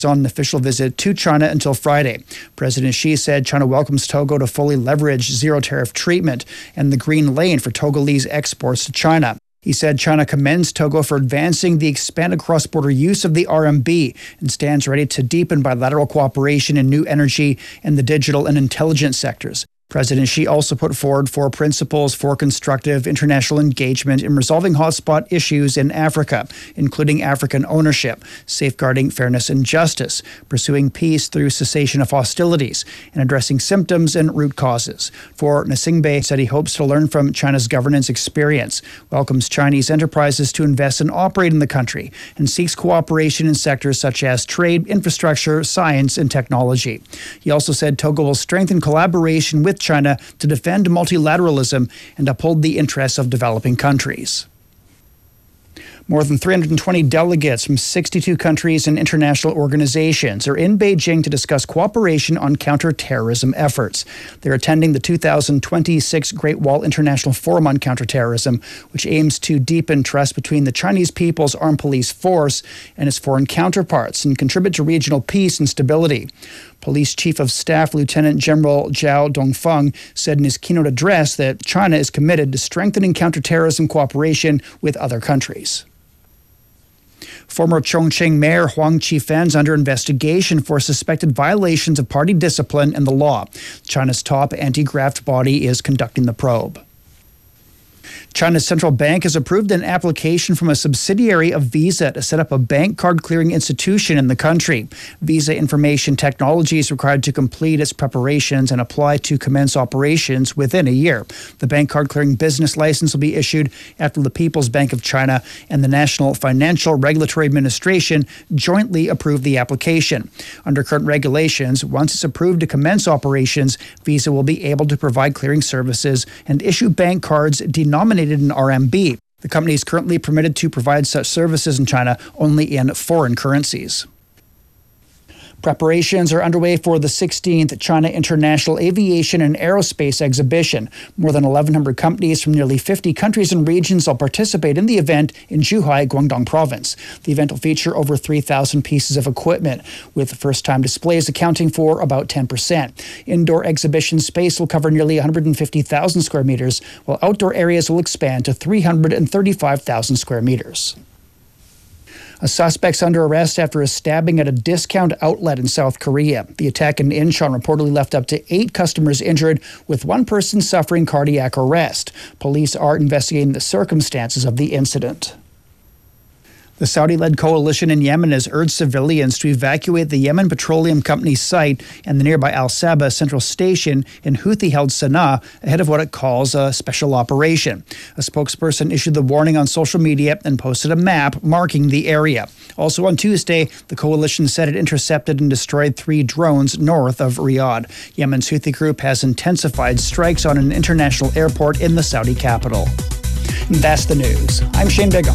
on an official visit to China until Friday. President Xi said China welcomes Togo to fully leverage zero-tariff treatment and the green lane for Togolese exports to China. He said China commends Togo for advancing the expanded cross-border use of the RMB and stands ready to deepen bilateral cooperation in new energy and the digital and intelligence sectors. President Xi also put forward 4 principles for constructive international engagement in resolving hotspot issues in Africa, including African ownership, safeguarding fairness and justice, pursuing peace through cessation of hostilities, and addressing symptoms and root causes. For Nsingbe said he hopes to learn from China's governance experience, welcomes Chinese enterprises to invest and operate in the country, and seeks cooperation in sectors such as trade, infrastructure, science, and technology. He also said Togo will strengthen collaboration with China to defend multilateralism and uphold the interests of developing countries. More than 320 delegates from 62 countries and international organizations are in Beijing to discuss cooperation on counterterrorism efforts. They're attending the 2026 Great Wall International Forum on Counterterrorism, which aims to deepen trust between the Chinese People's Armed Police Force and its foreign counterparts and contribute to regional peace and stability. Police Chief of Staff Lieutenant General Zhao Dongfeng said in his keynote address that China is committed to strengthening counterterrorism cooperation with other countries. Former Chongqing Mayor Huang Qifan is under investigation for suspected violations of party discipline and the law. China's top anti-graft body is conducting the probe. China's central bank has approved an application from a subsidiary of Visa to set up a bank card clearing institution in the country. Visa Information Technology is required to complete its preparations and apply to commence operations within a year. The bank card clearing business license will be issued after the People's Bank of China and the National Financial Regulatory Administration jointly approved the application. Under current regulations, once it's approved to commence operations, Visa will be able to provide clearing services and issue bank cards denominated in RMB. The company is currently permitted to provide such services in China only in foreign currencies. Preparations are underway for the 16th China International Aviation and Aerospace Exhibition. More than 1,100 companies from nearly 50 countries and regions will participate in the event in Zhuhai, Guangdong Province. The event will feature over 3,000 pieces of equipment, with first-time displays accounting for about 10%. Indoor exhibition space will cover nearly 150,000 square meters, while outdoor areas will expand to 335,000 square meters. A suspect's under arrest after a stabbing at a discount outlet in South Korea. The attack in Incheon reportedly left up to 8 customers injured, with one person suffering cardiac arrest. Police are investigating the circumstances of the incident. The Saudi-led coalition in Yemen has urged civilians to evacuate the Yemen Petroleum Company site and the nearby Al Sabah Central Station in Houthi-held Sana'a ahead of what it calls a special operation. A spokesperson issued the warning on social media and posted a map marking the area. Also on Tuesday, the coalition said it intercepted and destroyed 3 drones north of Riyadh. Yemen's Houthi group has intensified strikes on an international airport in the Saudi capital. And that's the news. I'm Shane Bigham.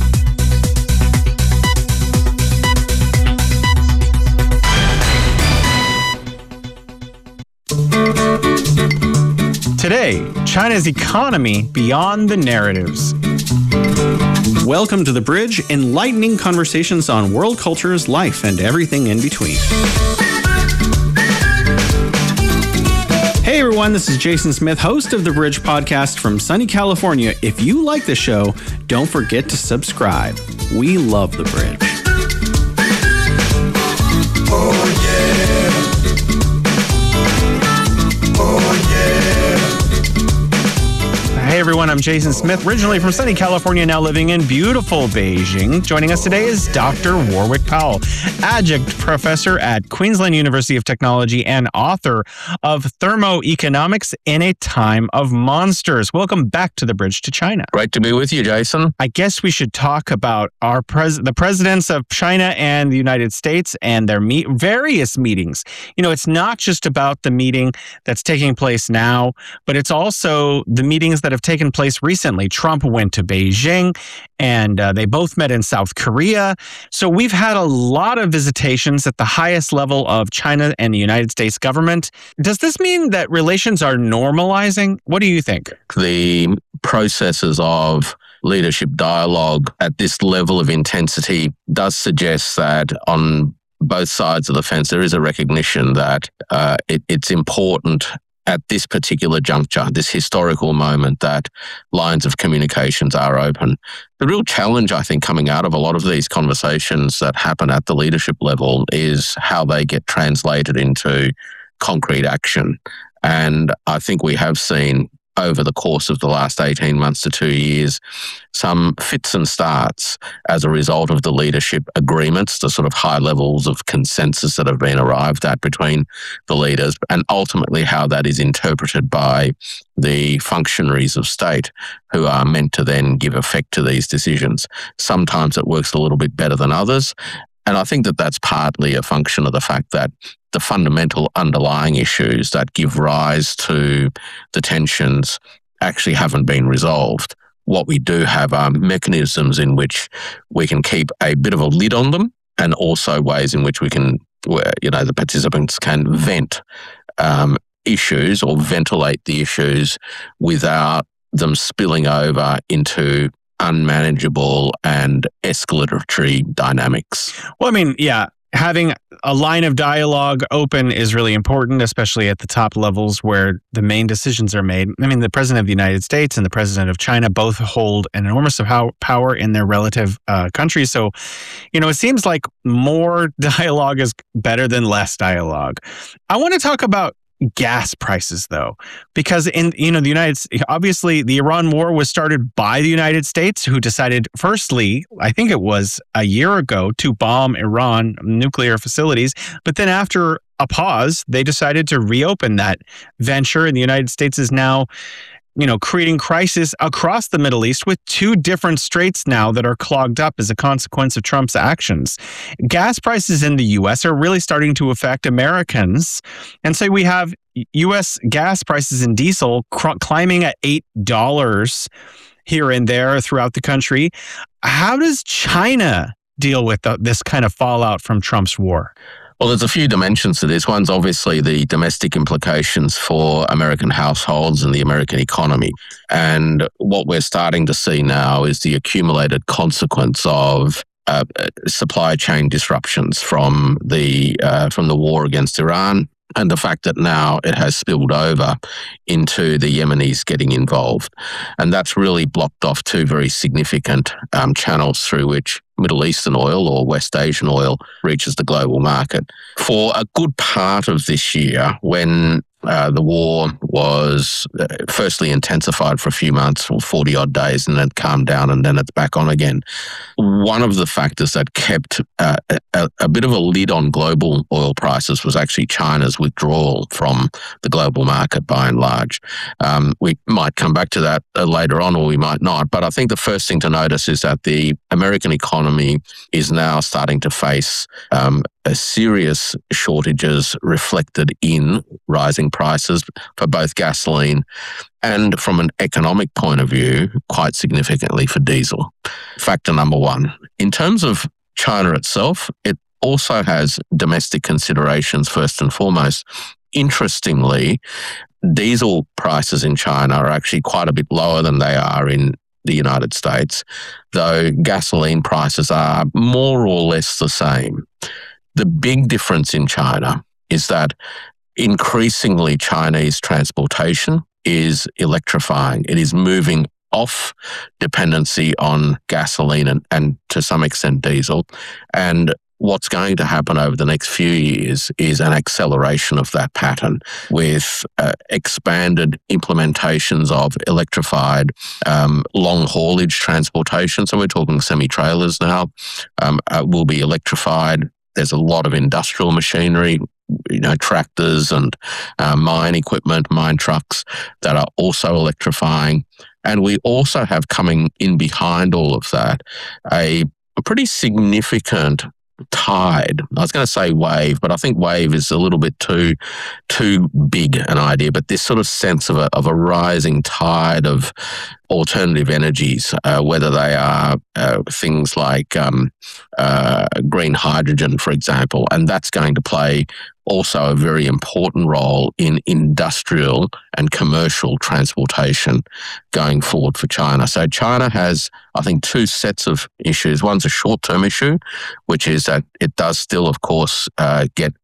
Today, China's economy beyond the narratives. Welcome to The Bridge, enlightening conversations on world cultures, life, and everything in between. Hey everyone, this is Jason Smith, host of The Bridge podcast from sunny California. If you like the show, don't forget to subscribe. We love The Bridge. Oh yeah. Oh yeah. Hey everyone, I'm Jason Smith, originally from sunny California, now living in beautiful Beijing. Joining us today is Dr. Warwick Powell, adjunct professor at Queensland University of Technology and author of Thermoeconomics in a Time of Monsters. Welcome back to The Bridge to China. Great to be with you, Jason. I guess we should talk about our the presidents of China and the United States and their various meetings. You know, it's not just about the meeting that's taking place now, but it's also the meetings that have taken place recently. Trump went to Beijing and they both met in South Korea. So we've had a lot of visitations at the highest level of China and the United States government. Does this mean that relations are normalizing? What do you think? The processes of leadership dialogue at this level of intensity does suggest that on both sides of the fence, there is a recognition that it's important at this particular juncture, this historical moment, that lines of communications are open. The real challenge, I think, coming out of a lot of these conversations that happen at the leadership level is how they get translated into concrete action. And I think we have seen over the course of the last 18 months to 2 years, some fits and starts as a result of the leadership agreements, the sort of high levels of consensus that have been arrived at between the leaders, and ultimately how that is interpreted by the functionaries of state who are meant to then give effect to these decisions. Sometimes it works a little bit better than others. And I think that that's partly a function of the fact that the fundamental underlying issues that give rise to the tensions actually haven't been resolved. What we do have are mechanisms in which we can keep a bit of a lid on them, and also ways in which we can, the participants can vent issues or ventilate the issues without them spilling over into unmanageable and escalatory dynamics. Well, I mean, yeah, having a line of dialogue open is really important, especially at the top levels where the main decisions are made. I mean, the president of the United States and the president of China both hold an enormous power in their relative countries. So, it seems like more dialogue is better than less dialogue. I want to talk about gas prices, though, because in the United States, obviously the Iran war was started by the United States, who decided, firstly, I think it was a year ago, to bomb Iran nuclear facilities. But then after a pause, they decided to reopen that venture, and the United States is now creating crisis across the Middle East with two different straits now that are clogged up as a consequence of Trump's actions. Gas prices in the U.S. are really starting to affect Americans. And so we have U.S. gas prices and diesel climbing at $8 here and there throughout the country. How does China deal with this kind of fallout from Trump's war? Well, there's a few dimensions to this. One's obviously the domestic implications for American households and the American economy. And what we're starting to see now is the accumulated consequence of supply chain disruptions from the war against Iran, and the fact that now it has spilled over into the Yemenis getting involved. And that's really blocked off two very significant channels through which Middle Eastern oil or West Asian oil reaches the global market. For a good part of this year, when the war was firstly intensified for a few months, or 40-odd days, and then calmed down, and then it's back on again. One of the factors that kept a bit of a lid on global oil prices was actually China's withdrawal from the global market by and large. We might come back to that later on, or we might not, but I think the first thing to notice is that the American economy is now starting to face serious shortages reflected in rising prices for both gasoline and, from an economic point of view, quite significantly for diesel. Factor number one. In terms of China itself, it also has domestic considerations first and foremost. Interestingly, diesel prices in China are actually quite a bit lower than they are in the United States, though gasoline prices are more or less the same. The big difference in China is that increasingly Chinese transportation is electrifying. It is moving off dependency on gasoline and to some extent diesel. And what's going to happen over the next few years is an acceleration of that pattern with expanded implementations of electrified long haulage transportation. So we're talking semi-trailers now, will be electrified. There's a lot of industrial machinery, tractors and mine equipment, mine trucks that are also electrifying. And we also have coming in behind all of that a pretty significant tide. I was going to say wave, but I think wave is a little bit too big an idea. But this sort of sense of a rising tide of alternative energies, whether they are things like green hydrogen, for example, and that's going to play also a very important role in industrial and commercial transportation going forward for China. So China has, I think, two sets of issues. One's a short-term issue, which is that it does still, of course, get